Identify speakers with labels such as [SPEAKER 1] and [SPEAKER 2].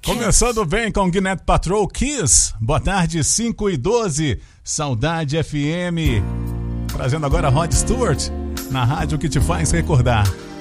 [SPEAKER 1] Começando bem com Gwyneth Paltrow, Kiss. Boa tarde, 5h12, Saudade FM. Trazendo agora Rod Stewart, na rádio que te faz recordar.